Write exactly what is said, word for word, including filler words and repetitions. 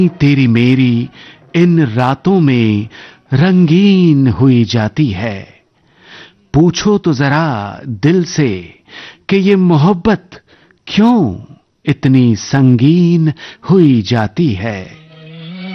तेरी मेरी इन रातों में रंगीन हुई जाती है। पूछो तो जरा दिल से कि ये मोहब्बत क्यों इतनी संगीन हुई जाती है।